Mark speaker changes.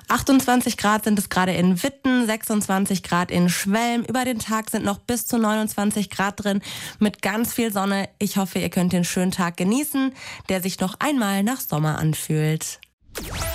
Speaker 1: 28 Grad sind es gerade in Witten, 26 Grad in Schwelm. Über den Tag sind noch bis zu 29 Grad drin mit ganz viel Sonne. Ich hoffe, ihr könnt den schönen Tag genießen, der sich noch einmal nach Sommer anfühlt.